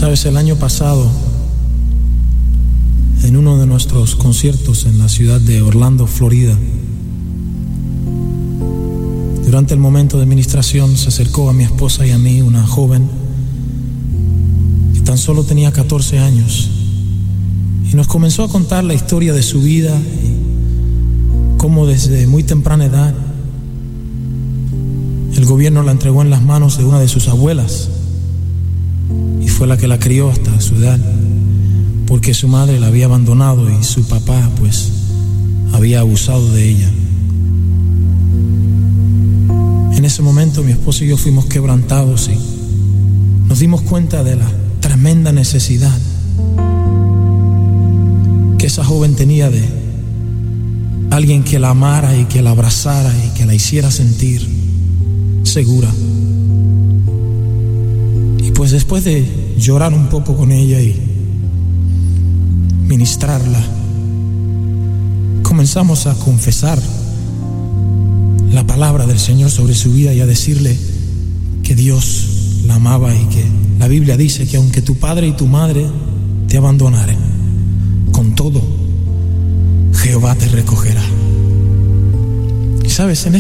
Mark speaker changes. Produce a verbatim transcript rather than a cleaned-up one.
Speaker 1: Sabes, el año pasado, en uno de nuestros conciertos en la ciudad de Orlando, Florida, durante el momento de ministración se acercó a mi esposa y a mí una joven que tan solo tenía catorce años y nos comenzó a contar la historia de su vida y cómo desde muy temprana edad el gobierno la entregó en las manos de una de sus abuelas y fue la que la crió hasta su edad, porque su madre la había abandonado y su papá pues había abusado de ella. En ese momento mi esposo y yo fuimos quebrantados y nos dimos cuenta de la tremenda necesidad que esa joven tenía de alguien que la amara y que la abrazara y que la hiciera sentir segura. Y pues después de llorar un poco con ella y ministrarla, comenzamos a confesar la palabra del Señor sobre su vida y a decirle que Dios la amaba y que la Biblia dice que aunque tu padre y tu madre te abandonaren, con todo Jehová te recogerá. Y sabes, en